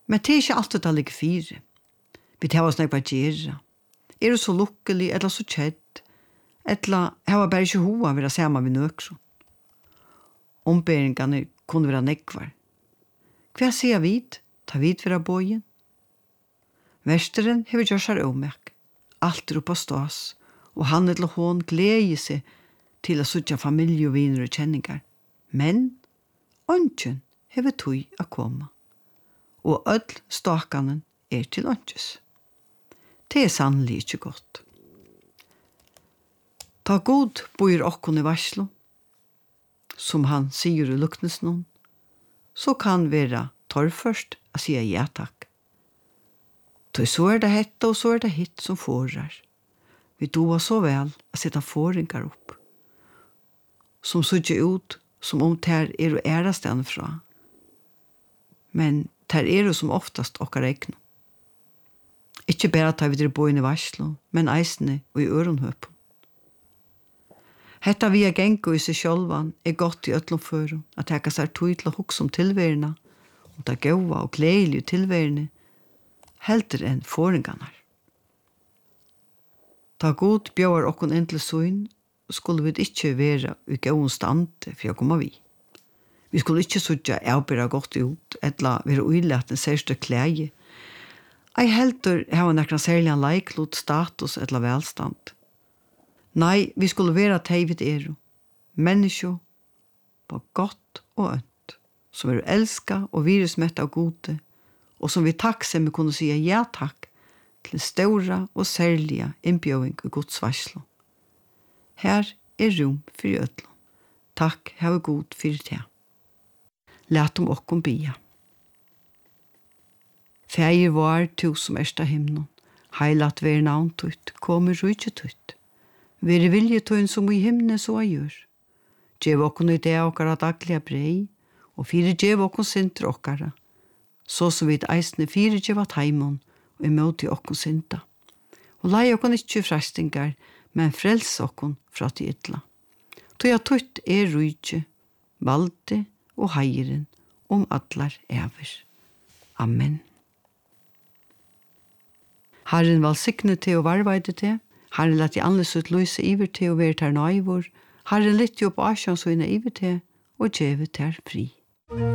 Men det ikke alltid det ligger fire. Vi tar oss nekva gjerra. Du så lukkelig, eller så kjedd, eller jeg var bare ikke hoa ved å se meg ved nøkron. Ombæringene kunne være nekvar. Hva sier vid? Ta vid vera bojen? Versteren hever gjør seg ommerk. Alt på stås, og han eller hon gleder seg til å sutja familie og viner og kjenningar. Men ønsken hever tøy å komme. Og ødel stakanen til ønskes. Det sannelig ikke godt. Ta god bor okkon i varslo, som han sier i luknesnån, så kan være torrførst å si ja takk. Så det hette og så det hitt som forar. Vi doa så vel å sette foringar opp, som sutje ut som om ter og ærastene fra. Men ter som oftast okkar egnu. Ikke bare tar vi på inn i varslo, men eisene og i øronhøpen. Hetta vi gengo i seg sjølvan godt i øtlomføren, at hekka seg tog til å hukse om tilværende, om det gåa og gledelige tilværende, helter enn foringarnar. Ta god bjør okkon inn til søyn, skulle vi ikke være i gåen stand for å komme vi. Vi skulle ikke sutja avbæra godt ut, eller være uillet en særstøk klæge. Jeg helter hava nekran særlig en leiklot, status eller velstand. Nei, vi skulle være teivet menneskje på godt og ønt, som elska og virusmett av gode, og som vi takksomme kunne si ja takk til stora og særlige innbjøving og godsvarslo. Her rom for ødlom. Takk, hava god for det. Lat okkom bia. Fægir var tu som ersta himnon, heilat ver navn tutt, kommer rujtje tutt. Vere vilje tøyn som i himne så gjør. Gjev okkon i det okkara dagliga brei, og fire gjev okkon sinter okkara, så som vi eisne fire gjev at heimon, og imot i okkon sinta. Og lei okkon ikkje frastingar, men frels okkon fra til ytla. Tøya tutt rujtje, valde og heiren, allar ever. Amen. Herren valsikne til og varveide til, Herren lett i anles ut løse iver til og være ter nøyvor, Herren litt jo på asjans og inne iver til, og djeve ter fri.